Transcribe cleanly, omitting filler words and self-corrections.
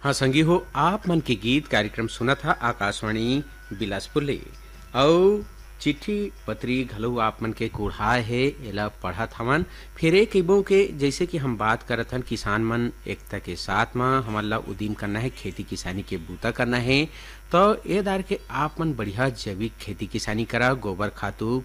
हाँ संगी हो, आप मन के गीत कार्यक्रम सुनत हा आकाशवाणी बिलासपुर ले। और चिट्ठी पत्री घलो आप मन के कुढ़ाए हे, एला पढ़त हवन। फिर एक इबो के जैसे कि हम बात करत हन, किसान मन एकता के साथ में हमन ला उदीम करना है, खेती किसानी के बूता करना है। तो ए दार के आप मन बढ़िया जैविक खेती किसानी करा, गोबर खातू